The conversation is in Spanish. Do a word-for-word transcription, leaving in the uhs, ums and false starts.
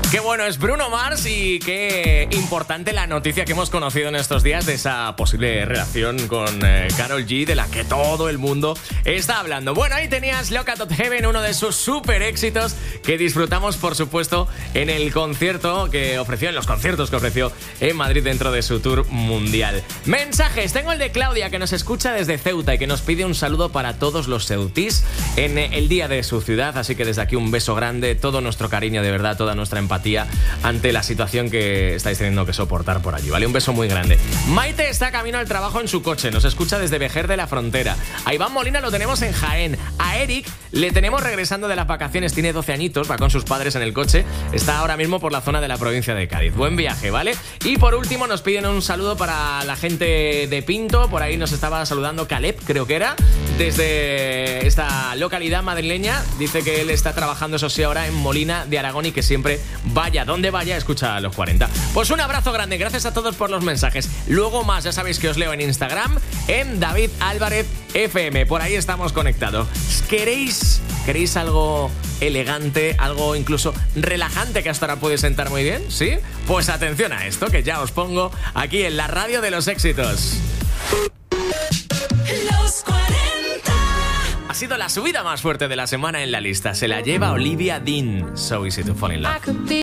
Qué bueno es Bruno Mars y qué importante la noticia que hemos conocido en estos días de esa posible relación con eh, Karol G, de la que todo el mundo está hablando. Bueno, ahí tenías Loca Tot Heaven, uno de sus super éxitos que disfrutamos, por supuesto, en el concierto que ofreció, en los conciertos que ofreció en Madrid dentro de su tour mundial. Mensajes, tengo el de Claudia, que nos escucha desde Ceuta y que nos pide un saludo para todos los ceutís en el día de su ciudad, así que desde aquí un beso grande, todo nuestro cariño, de verdad, toda nuestra empatía ante la situación que estáis teniendo que soportar por allí, ¿vale? Un beso muy grande. Maite está camino al trabajo en su coche, nos escucha desde Vejer de la Frontera. A Iván Molina lo tenemos en Jaén. A Eric le tenemos regresando de las vacaciones, tiene doce añitos, va con sus padres en el coche, está ahora mismo por la zona de la provincia de Cádiz. Buen viaje, ¿vale? Y por último nos piden un saludo para la gente de Pinto, por ahí nos estaba saludando Caleb, creo que era, desde esta localidad madrileña. Dice que él está trabajando, eso sí, ahora en Molina de Aragón y que siempre vaya donde vaya, escucha a los cuarenta. Pues un abrazo grande, gracias a todos por los mensajes. Luego más, ya sabéis que os leo en Instagram, en David Álvarez F M, por ahí estamos conectados. ¿Queréis, queréis algo elegante, algo incluso relajante que hasta ahora puede sentar muy bien? ¿Sí? Pues atención a esto, que ya os pongo aquí en la radio de los éxitos. Los cuarenta. Ha sido la subida más fuerte de la semana en la lista. Se la lleva Olivia Dean. So easy to fall in love.